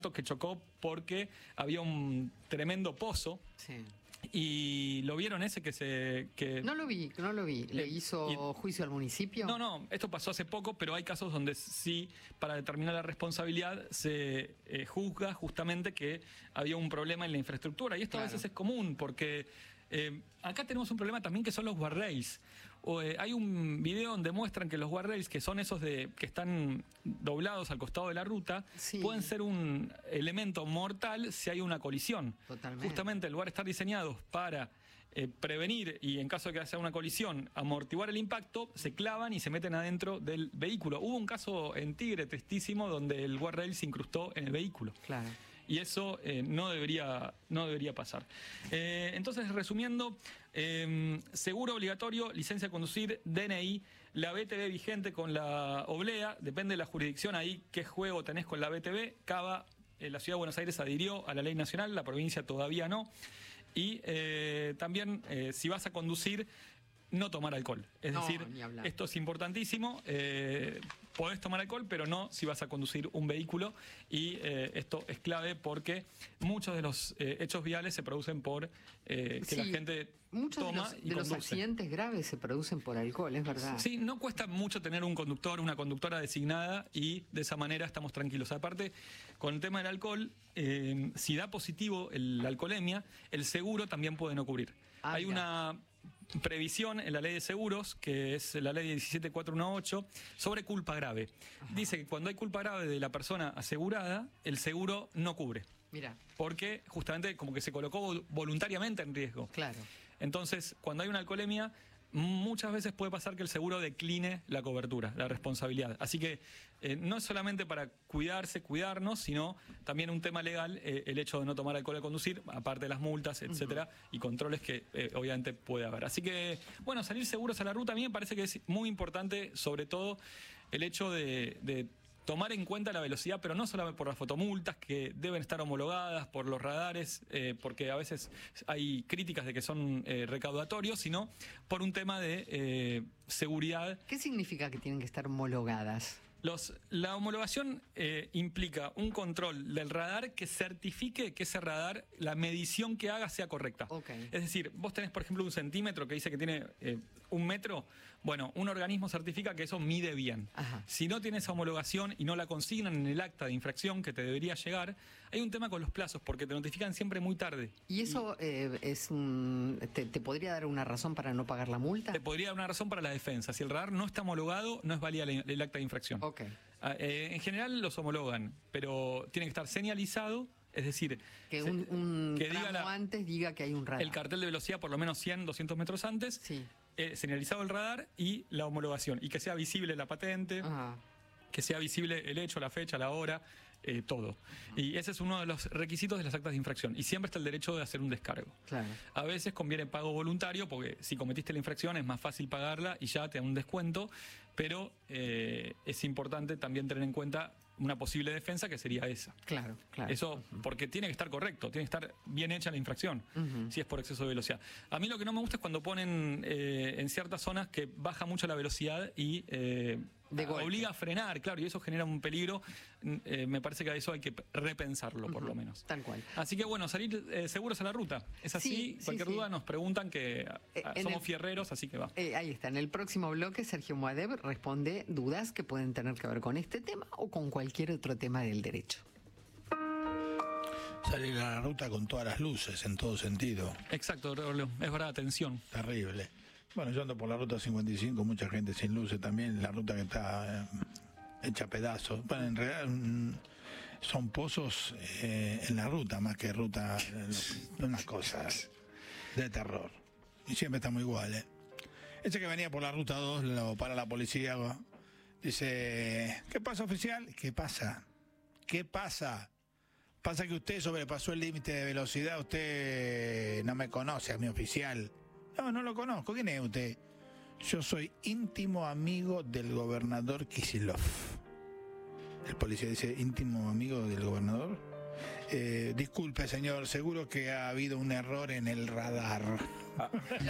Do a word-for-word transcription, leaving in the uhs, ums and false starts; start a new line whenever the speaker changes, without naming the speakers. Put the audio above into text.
que chocó porque había un tremendo pozo.
Sí.
Y lo vieron ese que se... Que,
no lo vi, no lo vi. ¿Le
eh,
hizo
y,
juicio al municipio?
No, no, esto pasó hace poco, pero hay casos donde sí, para determinar la responsabilidad, se eh, juzga justamente que había un problema en la infraestructura. Y esto claro. a veces es común, porque eh, acá tenemos un problema también que son los guardrails. O, eh, hay un video donde muestran que los guardrails, que son esos de que están doblados al costado de la ruta, sí. pueden ser un elemento mortal si hay una colisión.
Totalmente.
Justamente el lugar está diseñado para eh, prevenir y en caso de que haya una colisión, amortiguar el impacto, se clavan y se meten adentro del vehículo. Hubo un caso en Tigre tristísimo donde el guardrail se incrustó en el vehículo.
Claro.
Y eso eh, no debería, no debería pasar. Eh, entonces, resumiendo, eh, seguro obligatorio, licencia de conducir, D N I, la B T V vigente con la oblea, depende de la jurisdicción ahí, qué juego tenés con la B T V. Cava, eh, la Ciudad de Buenos Aires adhirió a la ley nacional, la provincia todavía no. Y eh, también, eh, si vas a conducir, no tomar alcohol. Es
no,
decir, esto es importantísimo. Eh, podés tomar alcohol, pero no si vas a conducir un vehículo. Y eh, esto es clave porque muchos de los eh, hechos viales se producen por eh, que
sí,
la gente
muchos
toma
de los,
y
de
conduce.
los accidentes graves se producen por alcohol, es verdad.
Sí, no cuesta mucho tener un conductor, una conductora designada y de esa manera estamos tranquilos. Aparte, con el tema del alcohol, eh, si da positivo el, la alcoholemia, el seguro también puede no cubrir.
Ah,
Hay
mira.
una previsión en la ley de seguros, que es la ley diecisiete mil cuatrocientos dieciocho, sobre culpa grave. Ajá. Dice que cuando hay culpa grave de la persona asegurada, el seguro no cubre.
Mira.
Porque justamente como que se colocó voluntariamente en riesgo.
Claro.
Entonces, cuando hay una alcoholemia, muchas veces puede pasar que el seguro decline la cobertura, la responsabilidad. Así que eh, no es solamente para cuidarse, cuidarnos, sino también un tema legal, eh, el hecho de no tomar alcohol al conducir, aparte de las multas, etcétera, uh-huh. y controles que eh, obviamente puede haber. Así que, bueno, salir seguros a la ruta a mí me parece que es muy importante, sobre todo el hecho de... de tomar en cuenta la velocidad, pero no solamente por las fotomultas que deben estar homologadas, por los radares, eh, porque a veces hay críticas de que son eh, recaudatorios, sino por un tema de eh, seguridad.
¿Qué significa que tienen que estar homologadas?
Los, la homologación eh, implica un control del radar que certifique que ese radar, la medición que haga sea correcta.
Okay.
Es decir, vos tenés, por ejemplo, un centímetro que dice que tiene eh, un metro. Bueno, un organismo certifica que eso mide bien.
Ajá.
Si no tiene esa homologación y no la consignan en el acta de infracción que te debería llegar, hay un tema con los plazos porque te notifican siempre muy tarde.
¿Y eso y, eh, es un, te, te podría dar una razón para no pagar la multa?
Te podría dar una razón para la defensa. Si el radar no está homologado, no es válida el, el acta de infracción.
Okay.
Eh, en general los homologan, pero tiene que estar señalizado, es decir,
que un, un
que
tramo
diga la,
antes diga que hay un radar.
El cartel de velocidad por lo menos cien, doscientos metros antes,
sí.
eh, señalizado el radar y la homologación, y que sea visible la patente.
Ajá.
Que sea visible el hecho, la fecha, la hora, eh, todo. Y ese es uno de los requisitos de las actas de infracción. Y siempre está el derecho de hacer un descargo.
Claro.
A veces conviene pago voluntario, porque si cometiste la infracción es más fácil pagarla y ya te dan un descuento, pero eh, es importante también tener en cuenta una posible defensa que sería esa.
Claro, claro.
Eso porque tiene que estar correcto, tiene que estar bien hecha la infracción,
uh-huh.
si es por exceso de velocidad. A mí lo que no me gusta es cuando ponen eh, en ciertas zonas que baja mucho la velocidad y eh, obliga a frenar, claro, y eso genera un peligro. Eh, me parece que a eso hay que repensarlo, por uh-huh. lo menos.
Tal cual.
Así que bueno, salir eh, seguros a la ruta. Es así,
sí,
cualquier
sí,
duda
sí.
nos preguntan que eh, somos el, fierreros, así que va.
Eh, ahí está, en el próximo bloque Sergio Moadeb responde dudas que pueden tener que ver con este tema o con cualquier otro tema del derecho.
Salir a la ruta con todas las luces, en todo sentido.
Exacto, Raúl, es verdad, atención.
Terrible. Bueno, yo ando por la ruta cincuenta y cinco, mucha gente sin luces también, la ruta que está eh, hecha pedazos. Bueno, en realidad mm, son pozos eh, en la ruta, más que ruta, eh, unas cosas de terror. Y siempre estamos iguales. Ese que venía por la ruta dos, lo para la policía, dice, ¿qué pasa, oficial? ¿Qué pasa? ¿Qué pasa? Pasa que usted sobrepasó el límite de velocidad, usted no me conoce a mi oficial. No, no lo conozco. ¿Quién es usted? Yo soy íntimo amigo del gobernador Kicillof. El policía dice, ¿íntimo amigo del gobernador? Eh, disculpe, señor, seguro que ha habido un error en el radar.